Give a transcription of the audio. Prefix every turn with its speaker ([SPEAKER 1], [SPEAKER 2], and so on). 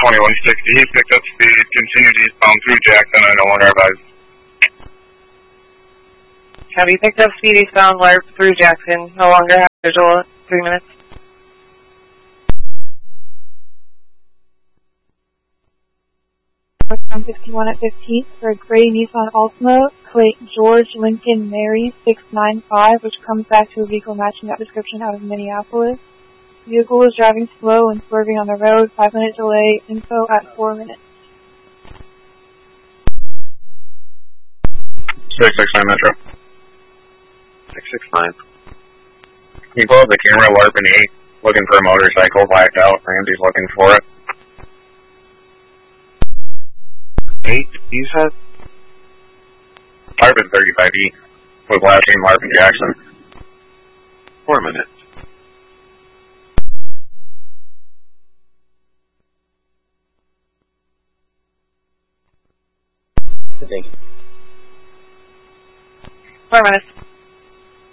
[SPEAKER 1] 2160, he picked up speed, continued eastbound through Jackson, and no longer advised.
[SPEAKER 2] Have you picked up speed eastbound through Jackson? No longer have visual. 3 minutes.
[SPEAKER 3] On 51 at 15th for a gray Nissan Altima, plate George Lincoln Mary 695, which comes back to a vehicle matching that description out of Minneapolis. Vehicle was driving slow and swerving on the road. 5-minute delay. Info at 4 minutes.
[SPEAKER 1] 669 Metro.
[SPEAKER 4] 669.
[SPEAKER 1] Can you pull up the camera, Larpin 8, looking for a motorcycle, blacked out, Ramsey's looking for it.
[SPEAKER 4] 8, you said?
[SPEAKER 1] Larpin 35E, with last name Larpin Jackson.
[SPEAKER 4] 4 minutes.
[SPEAKER 2] Thank you. 4 minutes.